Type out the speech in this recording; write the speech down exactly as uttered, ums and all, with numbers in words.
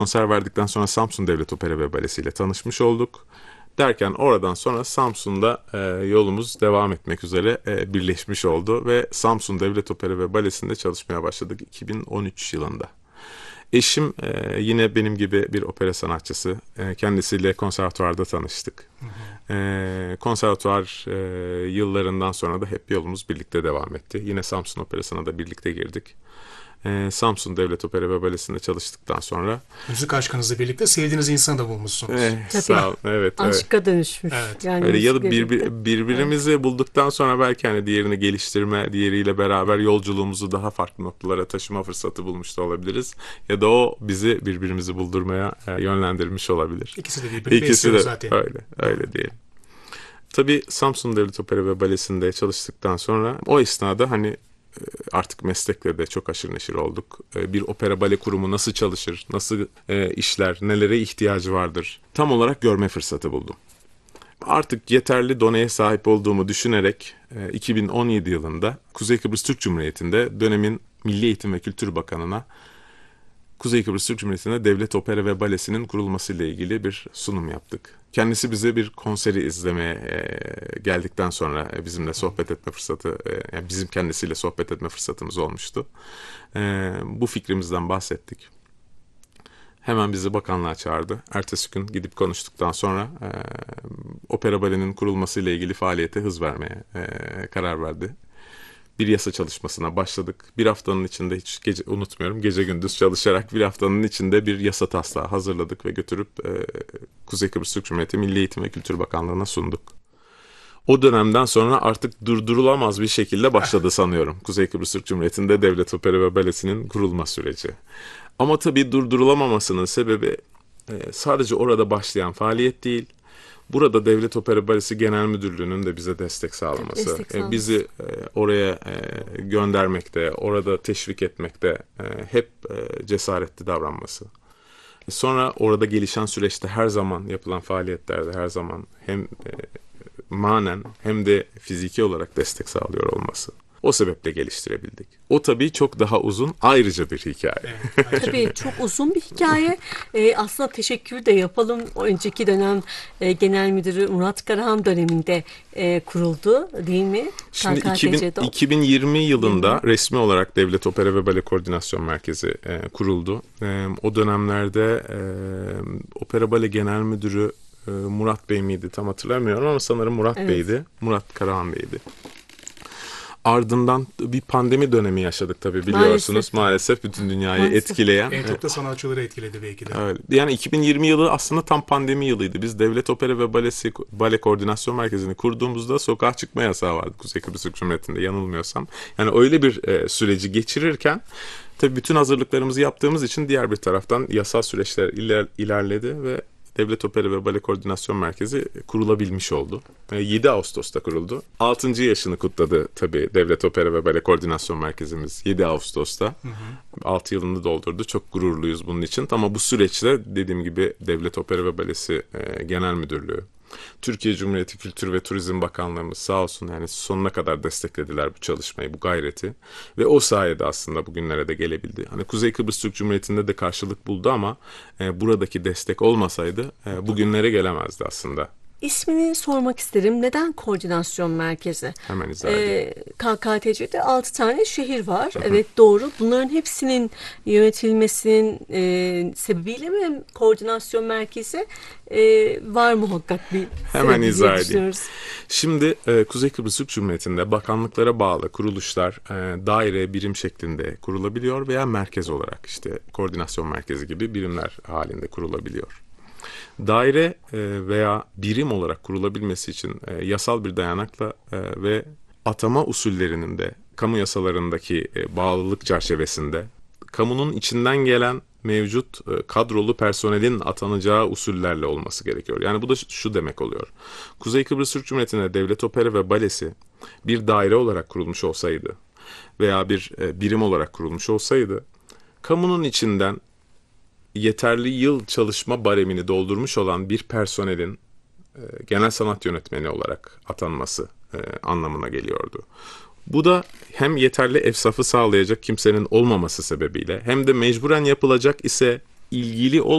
Konser verdikten sonra Samsun Devlet Opera ve Balesi ile tanışmış olduk. Derken oradan sonra Samsun'da e, yolumuz devam etmek üzere e, birleşmiş oldu ve Samsun Devlet Opera ve Balesi'nde çalışmaya başladık iki bin on üç yılında. Eşim e, yine benim gibi bir opera sanatçısı. E, kendisiyle konservatuvarda tanıştık. Hı hı. E, konservatuvar e, yıllarından sonra da hep yolumuz birlikte devam etti. Yine Samsun Operası'na da birlikte girdik. E, Samsun Devlet Opera ve Balesi'nde çalıştıktan sonra Müzik aşkınızla birlikte sevdiğiniz insanı da bulmuşsunuz. eh, Tabii. sağ ol. Evet, evet. Aşka dönüşmüş. Evet. Yani Öyle ya da müzikle birbir, birlikte. birbirimizi bulduktan sonra belki hani diğerini geliştirme, diğeriyle beraber yolculuğumuzu daha farklı noktalara taşıma fırsatı bulmuş da olabiliriz. Ya da o bizi birbirimizi buldurmaya e, yönlendirmiş olabilir. İkisi de birbirini İkisi besliyor de zaten. öyle, öyle diyelim. Tabii Samsun Devlet Opera ve Balesi'nde çalıştıktan sonra o esnada hani e, artık meslekle de çok aşırı neşir olduk. E, Bir opera bale kurumu nasıl çalışır, nasıl e, işler, nelere ihtiyacı vardır tam olarak görme fırsatı buldum. Artık yeterli doneye sahip olduğumu düşünerek e, iki bin on yedi yılında Kuzey Kıbrıs Türk Cumhuriyeti'nde dönemin Milli Eğitim ve Kültür Bakanı'na Kuzey Kıbrıs Türk Cumhuriyeti'nde Devlet Opera ve Balesi'nin kurulmasıyla ilgili bir sunum yaptık. Kendisi bize bir konseri izlemeye e, geldikten sonra e, bizimle sohbet etme fırsatı, e, yani bizim kendisiyle sohbet etme fırsatımız olmuştu. E, bu fikrimizden bahsettik. Hemen bizi bakanlığa çağırdı. Ertesi gün gidip konuştuktan sonra e, opera balenin kurulmasıyla ilgili faaliyete hız vermeye e, karar verdi. Bir yasa çalışmasına başladık. Bir haftanın içinde hiç gece unutmuyorum. Gece gündüz çalışarak bir haftanın içinde bir yasa taslağı hazırladık ve götürüp e, Kuzey Kıbrıs Türk Cumhuriyeti Milli Eğitim ve Kültür Bakanlığı'na sunduk. O dönemden sonra artık durdurulamaz bir şekilde başladı sanıyorum. Kuzey Kıbrıs Türk Cumhuriyeti'nde Devlet Opera ve Balesi'nin kurulma süreci. Ama tabii durdurulamamasının sebebi e, sadece orada başlayan faaliyet değil. Burada Devlet Opera Balesi Genel Müdürlüğü'nün de bize destek sağlaması, destek e, sağlaması. bizi e, oraya e, göndermekte, orada teşvik etmekte e, hep e, cesaretli davranması. Sonra orada gelişen süreçte her zaman yapılan faaliyetlerde her zaman hem e, manen hem de fiziki olarak destek sağlıyor olması. O sebeple geliştirebildik. O tabii çok daha uzun ayrıca bir hikaye. Evet, ayrıca Tabii bir- çok uzun bir hikaye. Ee, aslında teşekkür de yapalım. O önceki dönem e, Genel Müdürü Murat Karahan döneminde e, kuruldu değil mi? Şimdi K K iki bin, T C'de o. iki bin yirmi yılında resmi olarak Devlet Opera ve Bale Koordinasyon Merkezi e, kuruldu. E, o dönemlerde e, Opera Bale Genel Müdürü e, Murat Bey miydi tam hatırlamıyorum ama sanırım Murat Evet. Bey'di. Murat Karahan Bey'di. Ardından bir pandemi dönemi yaşadık tabii biliyorsunuz. Maalesef. Maalesef bütün dünyayı Maalesef. etkileyen. En çok da sanatçıları etkiledi belki de. Evet. Yani iki bin yirmi yılı aslında tam pandemi yılıydı. Biz Devlet Opera ve Balesi, Bale Koordinasyon Merkezi'ni kurduğumuzda sokağa çıkma yasağı vardı Kuzey Kıbrıs Türk Cumhuriyeti'nde yanılmıyorsam. Yani öyle bir e, süreci geçirirken tabii bütün hazırlıklarımızı yaptığımız için diğer bir taraftan yasal süreçler iler, ilerledi ve Devlet Opera ve Bale Koordinasyon Merkezi kurulabilmiş oldu. yedi Ağustos'ta kuruldu. altıncı yaşını kutladı tabii Devlet Opera ve Bale Koordinasyon Merkezimiz yedi Ağustos'ta. Hı hı. altı yılını doldurdu. Çok gururluyuz bunun için. Ama bu süreçte dediğim gibi Devlet Opera ve Balesi e, Genel Müdürlüğü, Türkiye Cumhuriyeti Kültür ve Turizm Bakanlığımız sağ olsun yani sonuna kadar desteklediler bu çalışmayı, bu gayreti. Ve o sayede aslında bugünlere de gelebildi. Hani Kuzey Kıbrıs Türk Cumhuriyeti'nde de karşılık buldu ama e, buradaki destek olmasaydı e, bugünlere gelemezdi aslında. İsmini sormak isterim. Neden koordinasyon merkezi? Hemen izah edeyim. Ee, K K T C'de altı tane şehir var. Evet doğru. Bunların hepsinin yönetilmesinin e, sebebiyle mi koordinasyon merkezi e, var muhakkak bir Hemen sebebi izah diye edeyim. düşünüyoruz. Şimdi e, Kuzey Kıbrıs Türk Cumhuriyeti'nde bakanlıklara bağlı kuruluşlar e, daire, birim şeklinde kurulabiliyor veya merkez olarak işte koordinasyon merkezi gibi birimler halinde kurulabiliyor. Daire e, veya birim olarak kurulabilmesi için e, yasal bir dayanakla e, ve atama usullerinin de kamu yasalarındaki e, bağlılık çerçevesinde kamunun içinden gelen mevcut e, kadrolu personelin atanacağı usullerle olması gerekiyor. Yani bu da şu demek oluyor. Kuzey Kıbrıs Türk Cumhuriyeti'nde Devlet Opera ve Balesi bir daire olarak kurulmuş olsaydı veya bir e, birim olarak kurulmuş olsaydı kamunun içinden yeterli yıl çalışma baremini doldurmuş olan bir personelin e, genel sanat yönetmeni olarak atanması e, anlamına geliyordu. Bu da hem yeterli evsafı sağlayacak kimsenin olmaması sebebiyle hem de mecburen yapılacak ise ilgili